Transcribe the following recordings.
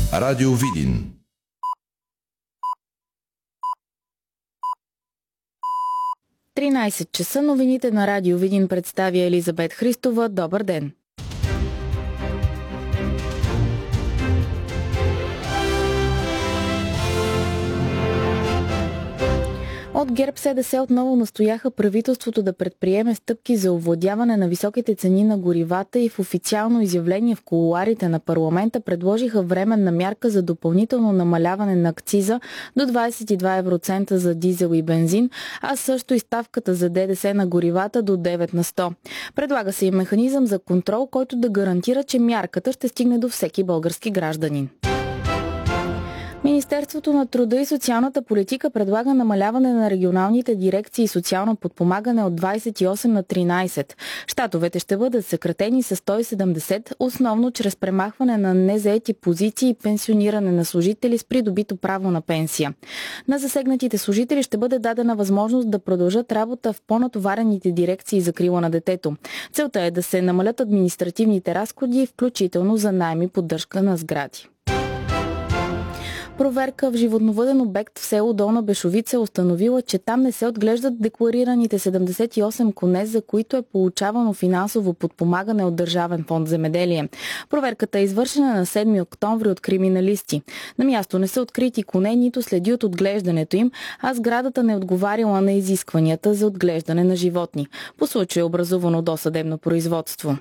Радио Видин. Часа новините на Радио Видин представя Елизабет Христова. Добър ден! От ГЕРБ-СДС отново настояха правителството да предприеме стъпки за овладяване на високите цени на горивата и в официално изявление в кулоарите на парламента предложиха временна мярка за допълнително намаляване на акциза до 22 евроцента за дизел и бензин, а също и ставката за ДДС на горивата до 9 на 100. Предлага се и механизъм за контрол, който да гарантира, че мярката ще стигне до всеки български гражданин. Министерството на труда и социалната политика предлага намаляване на регионалните дирекции и социално подпомагане от 28 на 13. Щатовете ще бъдат съкратени с 170, основно чрез премахване на незаети позиции и пенсиониране на служители с придобито право на пенсия. На засегнатите служители ще бъде дадена възможност да продължат работа в по-натоварените дирекции за закрила на детето. Целта е да се намалят административните разходи, включително за наем и поддръжка на сгради. Проверка в животновъден обект в село Долна Бешовица е установила, че там не се отглеждат декларираните 78 коне, за които е получавано финансово подпомагане от Държавен фонд земеделие. Проверката е извършена на 7 октомври от криминалисти. На място не са открити коне, нито следи от отглеждането им, а сградата не отговаряла на изискванията за отглеждане на животни. По случай е образувано досъдебно производство.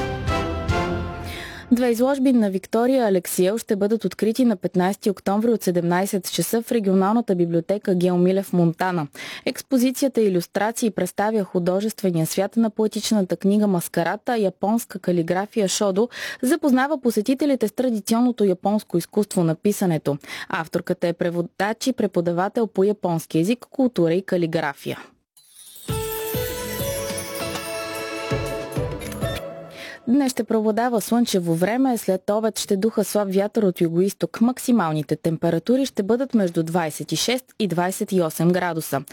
Две изложби на Виктория Алексиел ще бъдат открити на 15 октомври от 17 часа в регионалната библиотека Гео Милев в Монтана. Експозицията илюстрации представя художествения свят на поетичната книга Маскарата, японска калиграфия Шодо, запознава посетителите с традиционното японско изкуство на писането. Авторката е преводач и преподавател по японски език, култура и калиграфия. Днес ще преобладава слънчево време, след обед ще духа слаб вятър от югоизток. Максималните температури ще бъдат между 26 и 28 градуса.